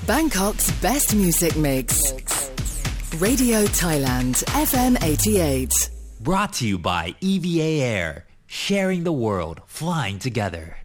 Bangkok's best music mix. Radio Thailand, FM 88. Brought to you by EVA Air. Sharing the world, flying together.